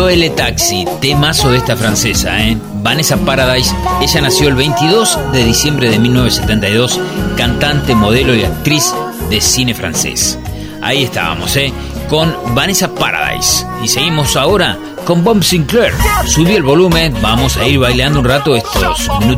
Joelle Taxi, temazo de esta francesa, ¿eh? Vanessa Paradis. Ella nació el 22 de diciembre de 1972, cantante, modelo y actriz de cine francés. Ahí estábamos, con Vanessa Paradis. Y seguimos ahora con Bob Sinclair. Subí el volumen, vamos a ir bailando un rato estos minutos.